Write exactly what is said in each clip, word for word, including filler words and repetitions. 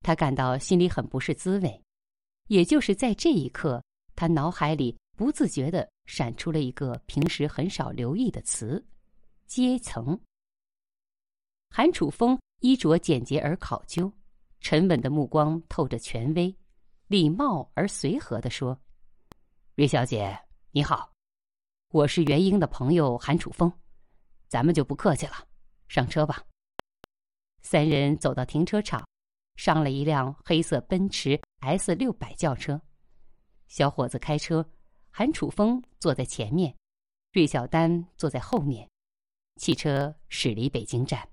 他感到心里很不是滋味。也就是在这一刻，他脑海里不自觉地闪出了一个平时很少留意的词：阶层。韩楚风衣着简洁而考究，沉稳的目光透着权威，礼貌而随和地说：芮小姐你好，我是元英的朋友韩楚风，咱们就不客气了，上车吧。三人走到停车场，上了一辆黑色奔驰 S 六百 轿车。小伙子开车，韩楚风坐在前面，芮小丹坐在后面。汽车驶离北京站。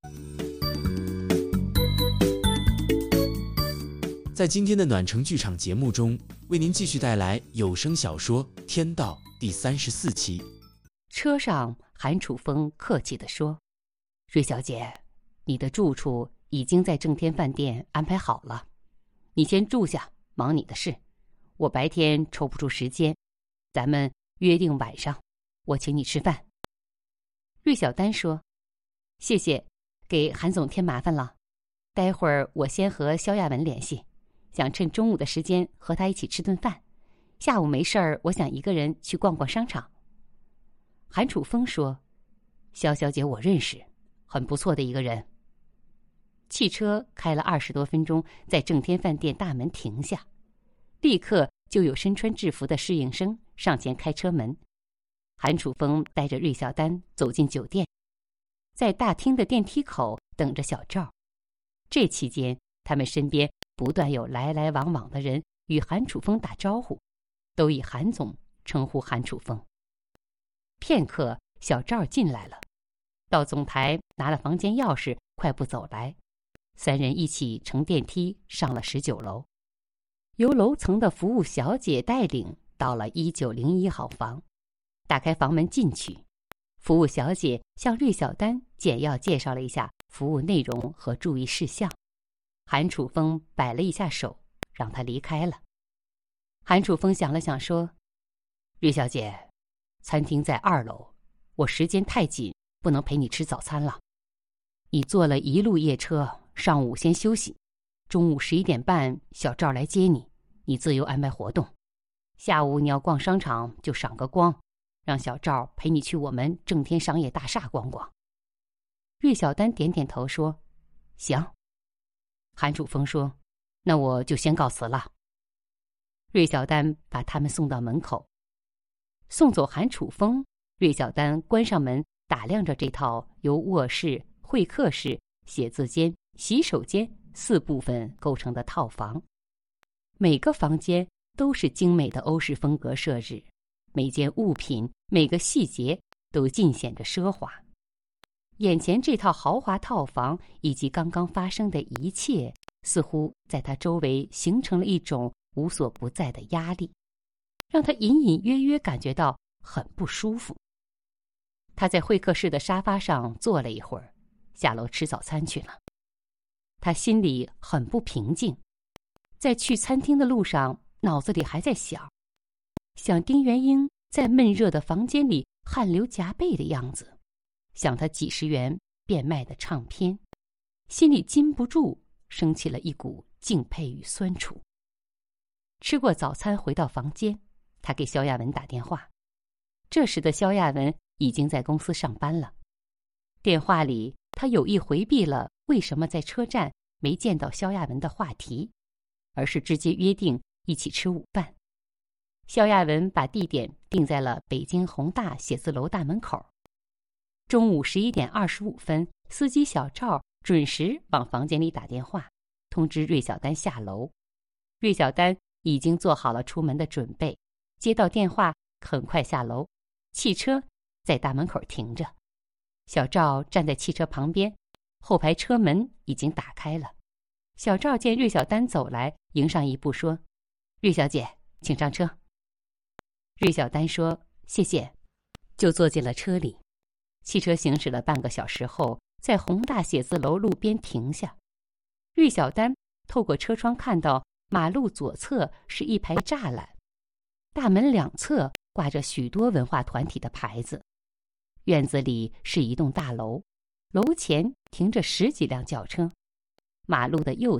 在今天的暖城剧场节目中，为您继续带来有声小说《天道》第三十四期。 车上，韩楚风客气地说：芮小姐，你的住处已经在正天饭店安排好了，你先住下，忙你的事。我白天抽不出时间，咱们约定晚上，我请你吃饭。芮小丹说：谢谢，给韩总添麻烦了。待会儿我先和肖亚文联系，想趁中午的时间和他一起吃顿饭。下午没事儿，我想一个人去逛逛商场。韩楚风说：肖小姐我认识，很不错的一个人。汽车开了二十多分钟，在正天饭店大门停下，立刻就有身穿制服的侍应生上前开车门。韩楚风带着芮小丹走进酒店，在大厅的电梯口等着小赵。这期间，他们身边不断有来来往往的人与韩楚风打招呼，都以韩总称呼韩楚风。片刻，小赵进来了，到总台拿了房间钥匙，快步走来。三人一起乘电梯上了十九楼，由楼层的服务小姐带领到了一九零一号房。打开房门进去，服务小姐向芮小丹简要介绍了一下服务内容和注意事项。韩楚风摆了一下手，让她离开了。韩楚风想了想说：芮小姐，餐厅在二楼，我时间太紧，不能陪你吃早餐了。你坐了一路夜车，上午先休息，中午十一点半小赵来接你，你自由安排活动。下午你要逛商场就赏个光，让小赵陪你去我们正天商业大厦逛逛。芮小丹点点头说：行。韩楚风说：那我就先告辞了。芮小丹把他们送到门口。送走韩楚风，芮小丹关上门，打量着这套由卧室、会客室、写字间、洗手间四部分构成的套房。每个房间都是精美的欧式风格设置，每件物品、每个细节都尽显着奢华。眼前这套豪华套房以及刚刚发生的一切，似乎在他周围形成了一种无所不在的压力，让他隐隐约约感觉到很不舒服。他在会客室的沙发上坐了一会儿，下楼吃早餐去了。他心里很不平静，在去餐厅的路上，脑子里还在想，想丁元英在闷热的房间里汗流浃背的样子，想他几十元变卖的唱片，心里禁不住升起了一股敬佩与酸楚。吃过早餐回到房间，他给肖亚文打电话。这时的肖亚文已经在公司上班了。电话里，他有意回避了为什么在车站没见到肖亚文的话题，而是直接约定一起吃午饭。肖亚文把地点定在了北京宏大写字楼大门口。中午十一点二十五分，司机小赵准时往房间里打电话，通知芮小丹下楼。芮小丹已经做好了出门的准备，接到电话，很快下楼。汽车在大门口停着，小赵站在汽车旁边，后排车门已经打开了。小赵见芮小丹走来，迎上一步说：芮小姐，请上车。芮小丹说：谢谢，就坐进了车里。汽车行驶了半个小时后，在宏大写字楼路边停下。芮小丹透过车窗看到马路左侧是一排栅栏，大门两侧挂着许多文化团体的牌子。院子里是一栋大楼，楼前停着十几辆轿车。马路的右